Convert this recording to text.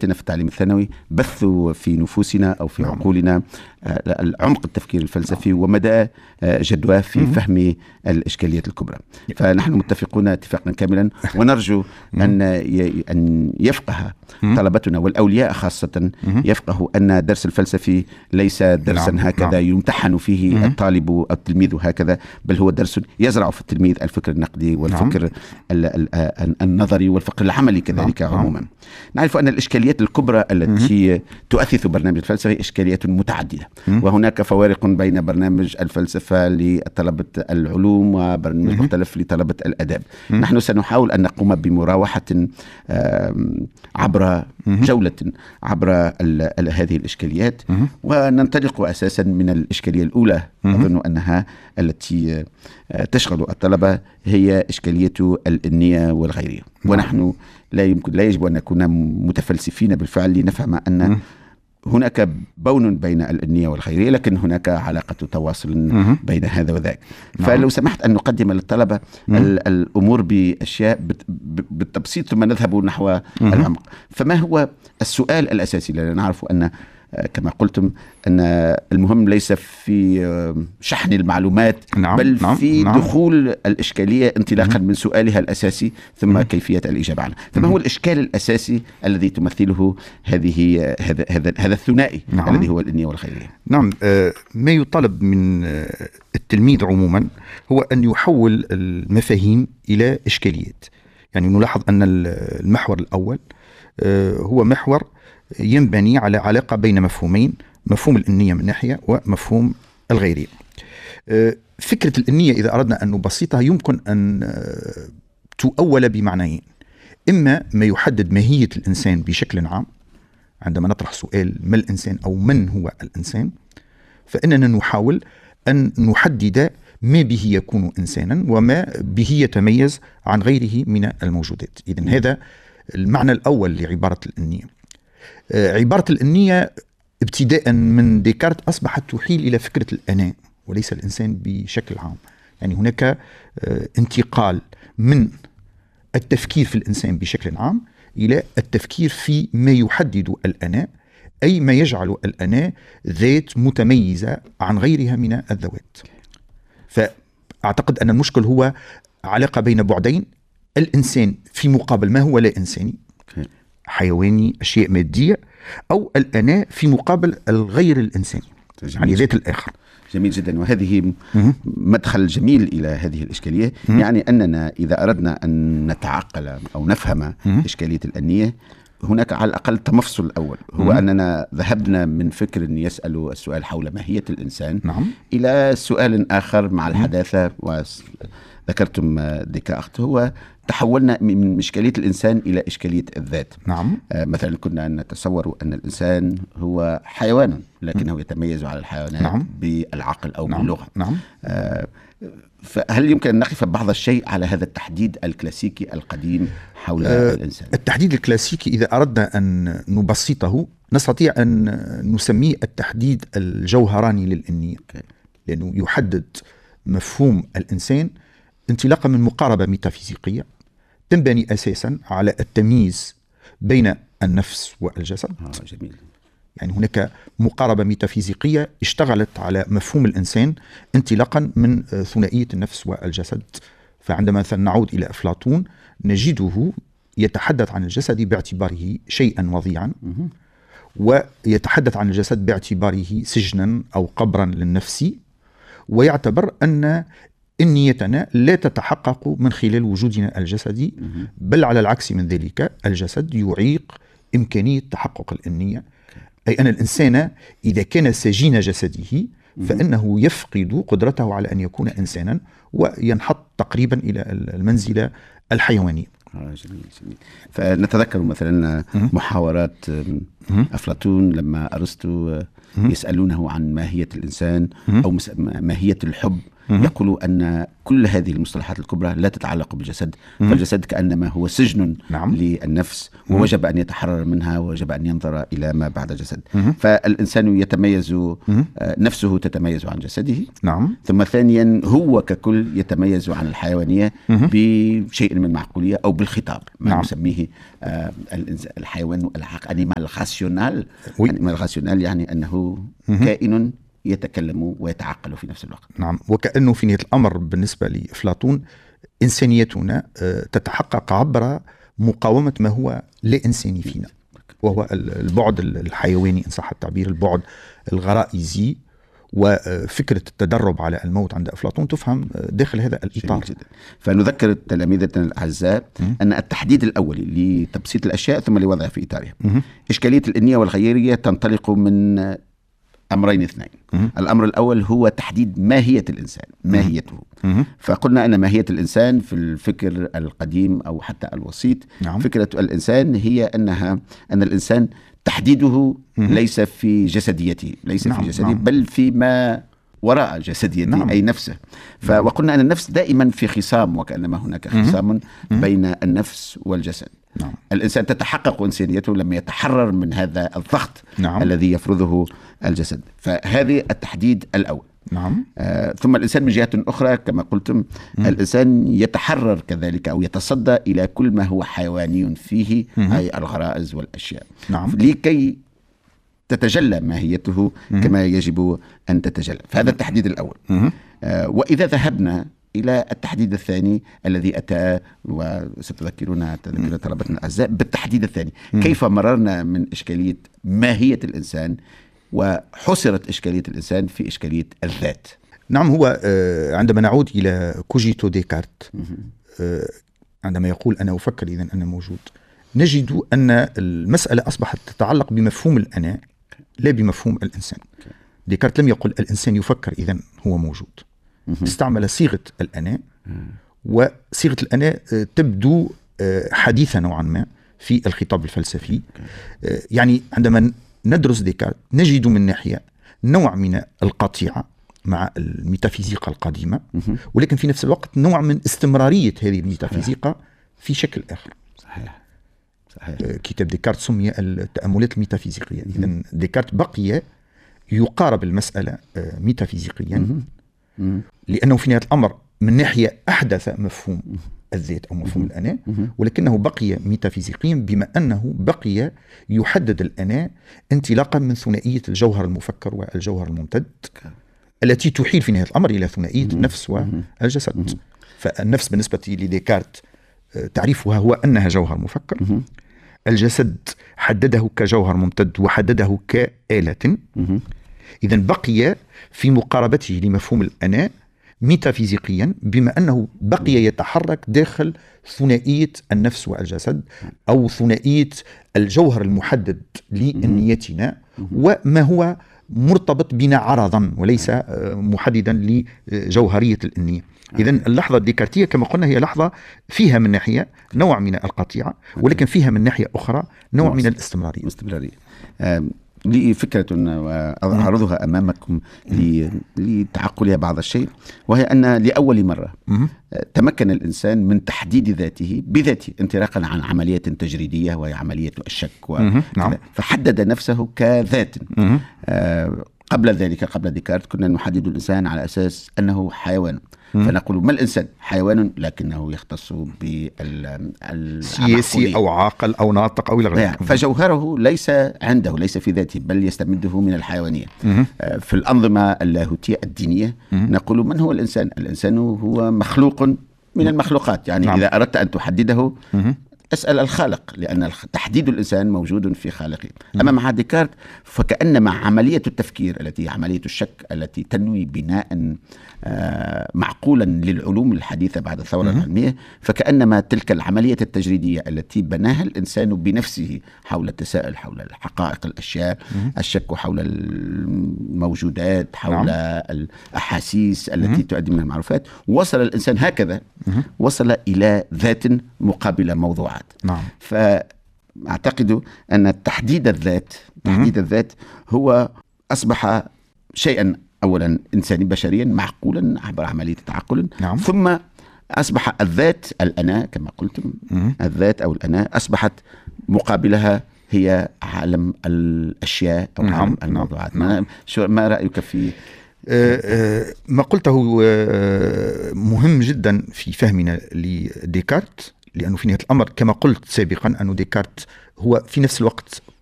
زملائنا في التعليم الثانوي بثوا في نفوسنا أو في عقولنا عمق التفكير الفلسفي ومدى جدواه في فهم الإشكاليات الكبرى. فنحن متفقون اتفاقا كاملا، ونرجو أن يفقه طلبتنا والأولياء خاصة يفقهوا أن الدرس الفلسفي ليس درسا هكذا يمتحن فيه الطالب أو التلميذ هكذا، بل هو درس يزرع في التلميذ الفكر النقدي والفكر النظري والفكر العملي كذلك. عموما نعرف أن الإشكاليات الكبرى التي تؤثث برنامج الفلسفة إشكاليات متعددة، وهناك فوارق بين برنامج الفلسفة لطلبة العلوم وبرنامج مختلف لطلبة الأداب. نحن سنحاول أن نقوم بمراوحة عبر جولة عبر هذه الإشكاليات، وننطلق أساسا من الإشكالية الأولى أظن أنها التي تشغل الطلبة، هي إشكالية النية والغيرية. ونحن لا يجب أن نكون متفلسفين بالفعل لنفهم أن هناك بون بين النية والخيرية، لكن هناك علاقة تواصل بين هذا وذاك. فلو سمحت أن نقدم للطلبة الأمور بأشياء بالتبسيط ثم نذهب نحو العمق. فما هو السؤال الأساسي؟ لأننا نعرف أن كما قلتم أن المهم ليس في شحن المعلومات بل في دخول الإشكالية انطلاقا من سؤالها الأساسي ثم كيفية الإجابة عنه. فما هو الإشكال الأساسي الذي تمثله هذا الثنائي الذي هو النية والخيرية؟ ما يطلب من التلميذ عموما هو أن يحول المفاهيم إلى إشكاليات. يعني نلاحظ أن المحور الأول هو محور ينبني على علاقة بين مفهومين، مفهوم النية من ناحية ومفهوم الغيرية. فكرة النية إذا أردنا أن نبسطها يمكن أن تؤول بمعنيين: إما ما يحدد ماهية الإنسان بشكل عام، عندما نطرح سؤال ما الإنسان أو من هو الإنسان، فإننا نحاول أن نحدد ما به يكون إنسانا وما به يتميز عن غيره من الموجودات. إذن هذا المعنى الأول لعبارة النية. عبارة النية ابتداء من ديكارت أصبحت تحيل إلى فكرة الأنا وليس الإنسان بشكل عام. يعني هناك انتقال من التفكير في الإنسان بشكل عام إلى التفكير في ما يحدد الأنا، أي ما يجعل الأنا ذات متميزة عن غيرها من الذوات. فأعتقد أن المشكل هو علاقة بين بعدين: الإنسان في مقابل ما هو لا إنساني، حيواني، أشياء مادية، أو الأنا في مقابل الغير الإنساني، يعني ذات الآخر. جميل جدا، وهذه مدخل جميل إلى هذه الإشكالية. يعني أننا إذا أردنا أن نتعقل أو نفهم إشكالية النية، هناك على الأقل تمفصل الأول، هو أننا ذهبنا من فكر يسأل السؤال حول ماهية الإنسان إلى سؤال آخر مع الحداثة، وذكرتم ديكارت، هو تحولنا من إشكالية الإنسان إلى إشكالية الذات. مثلا كنا نتصور أن الإنسان هو حيوان لكنه يتميز على الحيوانات بالعقل أو باللغة. فهل يمكن أن نقف بعض الشيء على هذا التحديد الكلاسيكي القديم حول الإنسان؟ التحديد الكلاسيكي إذا أردنا أن نبسطه نستطيع أن نسميه التحديد الجوهراني للنية، لأنه يحدد مفهوم الإنسان انطلاقا من مقاربة ميتافيزيقية تنبني أساسا على التمييز بين النفس والجسد. جميل. يعني هناك مقاربة ميتافيزيقية اشتغلت على مفهوم الإنسان انطلاقا من ثنائية النفس والجسد. فعندما مثلا نعود إلى أفلاطون نجده يتحدث عن الجسد باعتباره شيئا وضيعا، ويتحدث عن الجسد باعتباره سجنا أو قبرا للنفس، ويعتبر أن نيتنا لا تتحقق من خلال وجودنا الجسدي، بل على العكس من ذلك الجسد يعيق إمكانية تحقق النية. أي أن الإنسان إذا كان سجين جسده فإنه يفقد قدرته على أن يكون إنسانا وينحط تقريبا إلى المنزلة الحيوانية. جميل. فنتذكر مثلا محاورات أفلاطون لما أرسطو يسألونه عن ماهية الإنسان أو ماهية الحب، يقول أن كل هذه المصطلحات الكبرى لا تتعلق بالجسد، فالجسد كأنما هو سجن للنفس، ووجب أن يتحرر منها، ووجب أن ينظر إلى ما بعد جسد. فالإنسان يتميز، نفسه تتميز عن جسده، ثم ثانيا هو ككل يتميز عن الحيوانية بشيء من المعقولية أو بالخطاب، ما نسميه الحيوان الأنيمال راسيونال. الأنيمال راسيونال يعني أنه كائن يتكلم ويتعقل في نفس الوقت. وكأنه في نهاية الأمر بالنسبة لأفلاطون إنسانيتنا تتحقق عبر مقاومة ما هو لا إنساني فينا، وهو البعد الحيواني إن صح التعبير، البعد الغرائزي. وفكرة التدرب على الموت عند أفلاطون تفهم داخل هذا الإطار. فنذكر تلاميذنا الأعزاء أن التحديد الأولي لتبسيط الأشياء ثم لوضعها في إطارها. إشكالية الإنية والغيرية تنطلق من أمرين اثنين. الأمر الأول هو تحديد ماهية الإنسان، ماهيته. فقلنا أن ماهية الإنسان في الفكر القديم أو حتى الوسيط، فكرة الإنسان هي أن الإنسان تحديده ليس في جسديته، ليس في جسده، بل فيما وراء جسديته، أي نفسه. وقلنا أن النفس دائما في خصام، وكأنما هناك خصام بين النفس والجسد. الإنسان تتحقق إنسانيته لما يتحرر من هذا الضغط الذي يفرضه الجسد. فهذه التحديد الأول. ثم الإنسان من جهة أخرى كما قلتم، الإنسان يتحرر كذلك أو يتصدى إلى كل ما هو حيواني فيه، أي الغرائز والأشياء، لكي تتجلى ماهيته كما يجب أن تتجلى. فهذا التحديد الأول. وإذا ذهبنا إلى التحديد الثاني الذي أتى، وستذكرون طلبتنا الأعزاء بالتحديد الثاني، كيف مررنا من إشكالية ماهية الإنسان وحصرت إشكالية الإنسان في إشكالية الذات. هو عندما نعود إلى كوجيتو ديكارت، عندما يقول أنا أفكر إذن أنا موجود، نجد أن المسألة أصبحت تتعلق بمفهوم الأنا لا بمفهوم الإنسان. ديكارت لم يقل الإنسان يفكر إذن هو موجود، استعمل صيغة الأنا، وصيغة الأنا تبدو حديثة نوعا ما في الخطاب الفلسفي. يعني عندما ندرس ديكارت نجد من ناحية نوع من القطيعة مع الميتافيزيقا القديمة، ولكن في نفس الوقت نوع من استمرارية هذه الميتافيزيقا في شكل آخر. صحيح. كتاب ديكارت سمي التأملات الميتافيزيقية. إذن ديكارت بقي يقارب المسألة ميتافيزيقيا، لأنه في نهاية الأمر من ناحية أحدث مفهوم الذات أو مفهوم الأنا، ولكنه بقي ميتافيزيقيا بما أنه بقي يحدد الأنا انطلاقا من ثنائية الجوهر المفكر والجوهر الممتد التي تحيل في نهاية الأمر إلى ثنائية النفس والجسد. فالنفس بالنسبة لديكارت تعريفها هو أنها جوهر مفكر، الجسد حدده كجوهر ممتد وحدده كآلة. إذن بقي في مقاربته لمفهوم الأنا ميتافيزيقيا بما أنه بقي يتحرك داخل ثنائية النفس والجسد، أو ثنائية الجوهر المحدد لنيتنا وما هو مرتبط بنا عرضا وليس محددا لجوهرية النية. إذن اللحظة الديكارتية كما قلنا هي لحظة فيها من ناحية نوع من القطيعة، ولكن فيها من ناحية أخرى نوع من الاستمرارية. لي فكرة وأعرضها أمامكم لتعقلها بعض الشيء، وهي أن لأول مرة تمكن الإنسان من تحديد ذاته بذاته انطلاقا عن عملية تجريدية وهي عملية الشك، فحدد نفسه كذات. قبل ذلك، قبل ديكارت، كنا نحدد الإنسان على أساس أنه حيوان، فنقول ما الإنسان؟ حيوان لكنه يختص بالسياسي أو عاقل أو ناطق أو غيره، فجوهره ليس عنده، ليس في ذاته، بل يستمده من الحيوانية. في الأنظمة اللاهوتية الدينية نقول من هو الإنسان؟ الإنسان هو مخلوق من المخلوقات، يعني إذا أردت أن تحدده أسأل الخالق، لأن تحديد الإنسان موجود في خالقه. أما مع ديكارت فكأنما عملية التفكير التي عملية الشك التي تنوي بناء معقولا للعلوم الحديثة بعد الثورة العلمية، فكأنما تلك العملية التجريدية التي بناها الإنسان بنفسه حول التساؤل حول الحقائق الأشياء، الشك حول الموجودات، حول الأحاسيس التي تؤدي من المعروفات، وصل الإنسان هكذا، وصل إلى ذات مقابلة موضوعات. أعتقد أن تحديد الذات هو أصبح شيئا أولا إنساني بشريا معقولا عبر عملية تعقل. نعم. ثم أصبح الذات الأنا كما قلتم، الذات أو الأنا أصبحت مقابلها هي عالم الأشياء أو عالم الموضوعات. ما رأيك في ما قلته مهم جدا في فهمنا لديكارت، لأنه في نهاية الأمر كما قلت سابقا أن ديكارت هو في نفس الوقت